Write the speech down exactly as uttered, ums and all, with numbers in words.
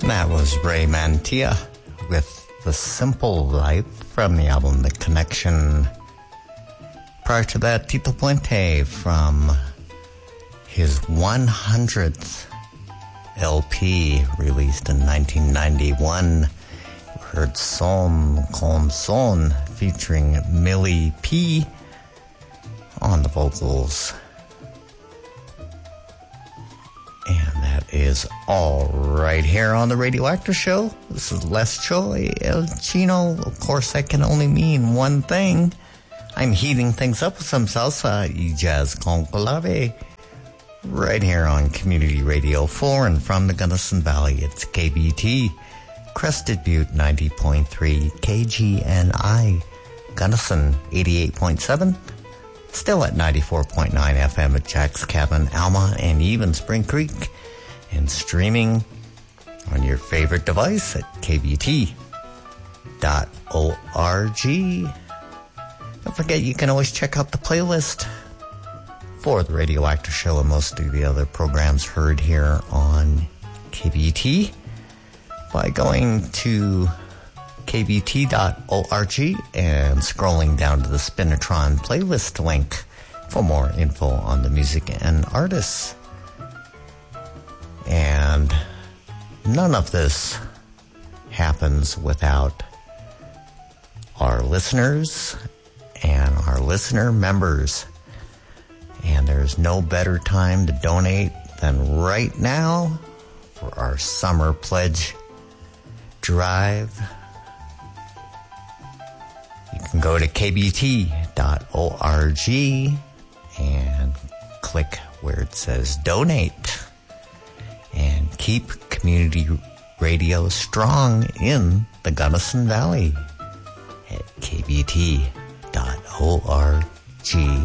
That was Ray Mantia with The Simple Life from the album The Connection. Prior to that, Tito Puente from his one hundredth L P released in nineteen ninety-one. We heard Son Con Son featuring Millie P on the vocals. And that is all right here on the Radioactive Show. This is Les Choi El Chino. Of course, that can only mean one thing. I'm heating things up with some salsa y jazz con clave right here on Community Radio for and from the Gunnison Valley. It's K B T, Crested Butte ninety point three, K G N I, Gunnison eighty-eight point seven. Still at ninety-four point nine F M at Jack's Cabin, Alma, and even Spring Creek. And streaming on your favorite device at K B T dot org. Don't forget, you can always check out the playlist for the Radioactive Show and most of the other programs heard here on K B T by going to K B T dot org and scrolling down to the Spinatron playlist link for more info on the music and artists. And none of this happens without our listeners and our listener members. And there's no better time to donate than right now for our summer pledge drive. You can go to K B T dot org and click where it says donate and keep community radio strong in the Gunnison Valley at K B T dot org.